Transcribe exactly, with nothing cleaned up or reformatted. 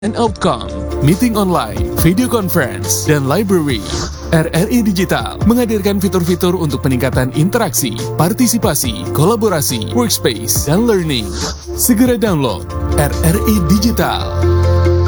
and outcome, meeting online, video conference, dan library. R R I Digital menghadirkan fitur-fitur untuk peningkatan interaksi, partisipasi, kolaborasi, workspace, dan learning. Segera download R R I Digital.